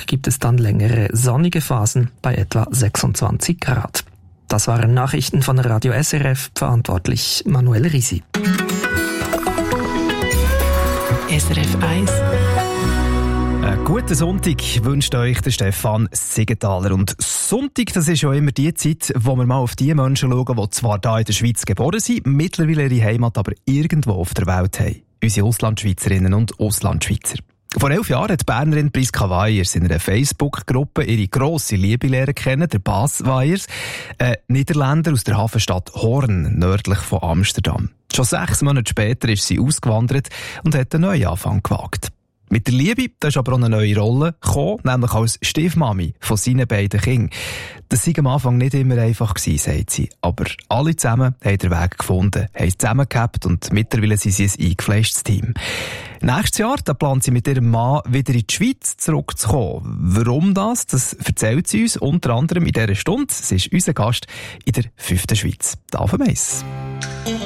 gibt es dann längere sonnige Phasen bei etwa 26 Grad. Das waren Nachrichten von Radio SRF, verantwortlich Manuel Risi. SRF 1. Einen guten Sonntag wünscht euch der Stefan Siegenthaler. Und Sonntag, das ist ja immer die Zeit, wo wir mal auf die Menschen schauen, die zwar hier in der Schweiz geboren sind, mittlerweile ihre Heimat aber irgendwo auf der Welt haben. Unsere Auslandschweizerinnen und Auslandschweizer. Vor 11 Jahren hat die Bernerin Priska Weyers in einer Facebook-Gruppe ihre grosse Liebe lernen kennen, der Bas Weyers, ein Niederländer aus der Hafenstadt Hoorn, nördlich von Amsterdam. Schon 6 Monate später ist sie ausgewandert und hat einen Neuanfang gewagt. Mit der Liebe, da ist aber auch eine neue Rolle gekommen, nämlich als Stiefmami von seinen beiden Kindern. Das war am Anfang nicht immer einfach gewesen, sagt sie. Aber alle zusammen haben den Weg gefunden, haben zusammengehabt und mittlerweile sind sie ein eingefleischtes Team. Nächstes Jahr, da plant sie mit ihrem Mann wieder in die Schweiz zurückzukommen. Warum das erzählt sie uns unter anderem in dieser Stunde. Sie ist unser Gast in der 5. Schweiz. Da auf dem Eis.